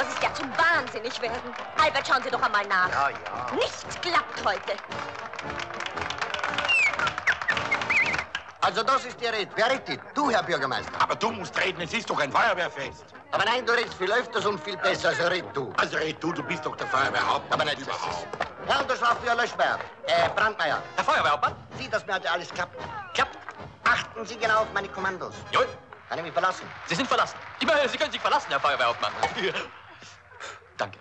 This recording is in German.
Das ist ja zum Wahnsinnigwerden. Albert, schauen Sie doch einmal nach. Ja, ja. Nichts klappt heute. Also das ist die Rede. Wer redet? Du, Herr Bürgermeister. Aber du musst reden, es ist doch ein Feuerwehrfest. Aber nein, du redest viel öfters und viel besser, also red du. Also red du bist doch der Feuerwehrhauptmann. Aber nicht überhaupt. Herr Unterschlafführer Löschmeier, Brandmeier. Herr Feuerwehrhauptmann? Sieh, dass mir heute alles klappt. Klappt. Achten Sie genau auf meine Kommandos. Jawohl. Kann ich mich verlassen? Sie sind verlassen. Ich meine, Sie können sich verlassen, Herr Feuerwehrhauptmann.